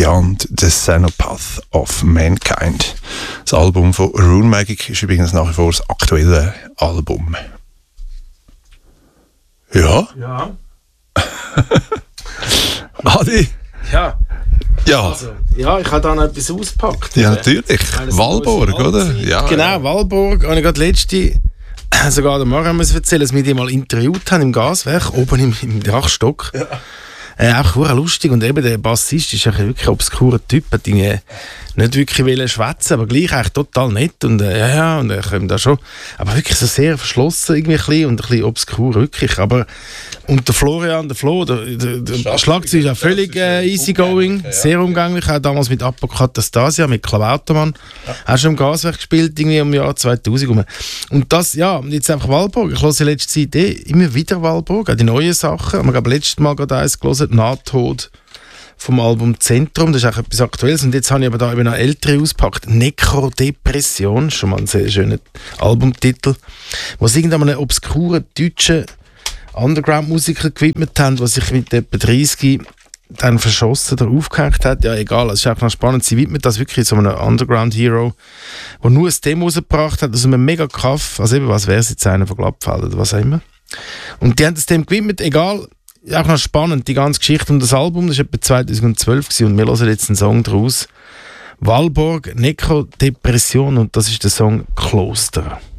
Beyond the Xenopath of Mankind. Das Album von Rune Magic ist übrigens nach wie vor das aktuelle Album. Ja? Ja. Adi? Ja. Ja. Also, ja, ich habe da noch etwas ausgepackt. Ja, natürlich. Walborg, oder? Ja, genau, Walborg. Und ich gerade letzte, sogar der Morgen muss erzählen, dass wir die mal interviewt haben im Gaswerk, oben im Dachstock. Ja. Auch sehr lustig. Und eben der Bassist ist ein wirklich obskurer Typ, hat ihn nicht wirklich schwätzen, aber gleich eigentlich total nett. Und und er kommt da schon. Aber wirklich so sehr verschlossen irgendwie und ein bisschen obskur, wirklich. Aber und der Florian, der Schlagzeug ist auch völlig easygoing, sehr umgänglich. Auch damals mit Apokatastasia, mit Klavautomann. Auch schon im Gaswerk gespielt, irgendwie im Jahr 2000 rum. Und das, ja, jetzt einfach Walborg. Ich höre in letzter Zeit immer wieder Walborg, auch die neuen Sachen. Wir haben letztes Mal gerade eins gelesen, Nahtod vom Album Zentrum, das ist auch etwas Aktuelles. Und jetzt habe ich aber da eben noch ältere ausgepackt. Nekrodepression, schon mal ein sehr schöner Albumtitel, wo es irgendeinem obskuren deutschen Underground-Musiker gewidmet haben, der sich mit etwa 30 dann verschossen oder aufgehängt hat. Ja, egal, es ist auch noch spannend. Sie widmet das wirklich so einem Underground-Hero, der nur ein Demo rausgebracht hat, also einem mega Kaff, also eben, was wäre es jetzt, einer von Glattfeld oder was auch immer. Und die haben das dem gewidmet, egal, auch noch spannend, die ganze Geschichte und das Album, das war etwa 2012 gewesen, und wir hören jetzt einen Song daraus. Walborg, Nekrodepression, und das ist der Song Kloster.